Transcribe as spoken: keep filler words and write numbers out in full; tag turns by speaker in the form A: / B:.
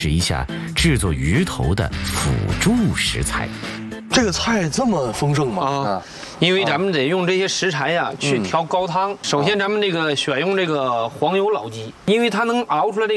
A: 试一下制作鱼头的辅助食材。
B: 这个菜这么丰盛吗？
C: 啊，因为咱们得用这些食材呀去调高汤。首先，咱们这个选用这个黄油老鸡，因为它能熬出来这个。